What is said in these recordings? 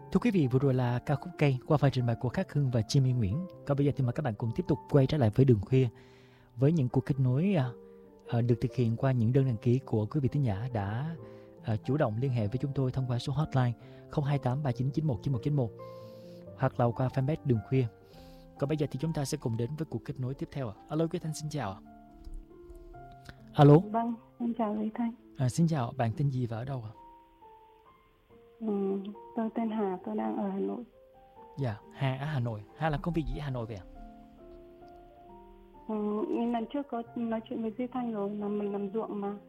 Thưa quý vị, vừa rồi là ca khúc Cây qua phần trình bày của Khắc Hưng và Jimmy Nguyễn. Còn bây giờ thì mời các bạn cùng tiếp tục quay trở lại với Đường Khuya với những cuộc kết nối được thực hiện qua những đơn đăng ký của quý vị thính giả đã chủ động liên hệ với chúng tôi thông qua số hotline 028 3991 9191 hoặc là qua fanpage Đường Khuya. Còn bây giờ thì chúng ta sẽ cùng đến với cuộc kết nối tiếp theo. Alo Quý Thanh, xin chào. Alo. Vâng, xin chào Quý Thanh. Xin chào, bạn tên gì và ở đâu ạ? Tôi tên Hà, tôi đang ở Hà Nội. Dạ, Hà ở Hà Nội. Hà làm công việc gì ở Hà Nội vậy ạ? Lần trước có nói chuyện với Duy Thanh rồi, là mình làm ruộng mà.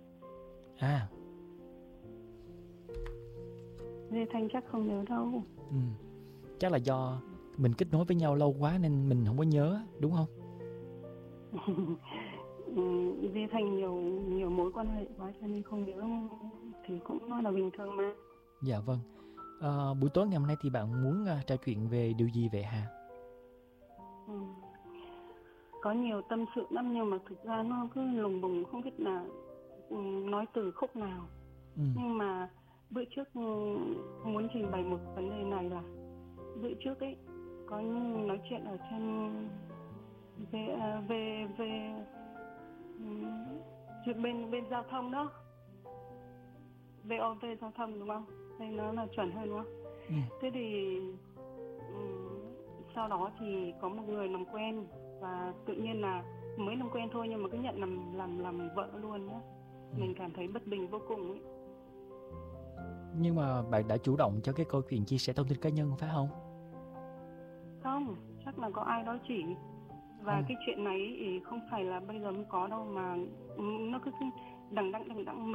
Duy Thanh chắc không nhớ đâu. Chắc là do mình kết nối với nhau lâu quá nên mình không có nhớ, đúng không? Duy Thanh nhiều mối quan hệ quá cho nên không nhớ, thì cũng nói là bình thường mà. Dạ vâng. Buổi tối ngày hôm nay thì bạn muốn trò chuyện về điều gì vậy Hà? Có nhiều tâm sự lắm nhưng mà thực ra nó cứ lùng bùng không biết là nói từ khúc nào. Nhưng mà bữa trước muốn trình bày một vấn đề này là bữa trước ấy có nói chuyện ở trên về chuyện bên giao thông đó, VOV giao thông đúng không? Đây nó là chuẩn hơn đúng không? Thế thì sau đó thì có một người làm quen và tự nhiên là mới làm quen thôi nhưng mà cứ nhận làm vợ luôn nhá. Mình cảm thấy bất bình vô cùng ấy. Nhưng mà bạn đã chủ động cho cái câu chuyện chia sẻ thông tin cá nhân phải không? Không, chắc là có ai đó chỉ. Và cái chuyện này thì không phải là bây giờ mới có đâu mà nó cứ đằng đẵng